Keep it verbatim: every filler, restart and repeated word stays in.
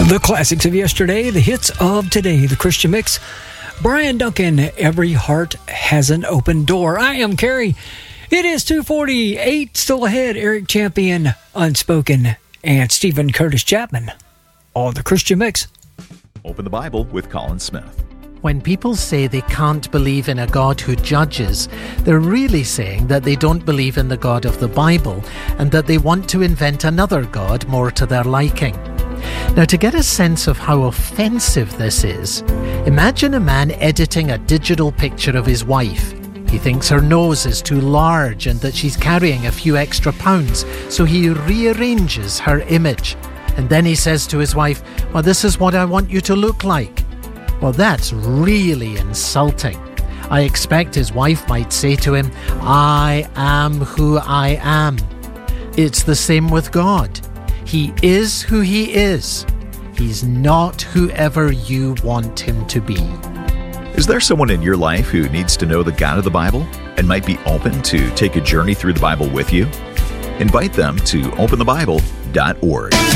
The classics of yesterday, the hits of today, the Christian Mix. Brian Duncan, Every Heart Has an Open Door. I am Carrie. It is two forty-eight, still ahead. Eric Champion, Unspoken, and Stephen Curtis Chapman. All the Christian Mix. Open the Bible with Colin Smith. When people say they can't believe in a God who judges, they're really saying that they don't believe in the God of the Bible and that they want to invent another God more to their liking. Now, to get a sense of how offensive this is, imagine a man editing a digital picture of his wife. He thinks her nose is too large and that she's carrying a few extra pounds, so he rearranges her image. And then he says to his wife, "Well, this is what I want you to look like." Well, that's really insulting. I expect his wife might say to him, "I am who I am." It's the same with God. He is who he is. He's not whoever you want him to be. Is there someone in your life who needs to know the God of the Bible and might be open to take a journey through the Bible with you? Invite them to open the bible dot org.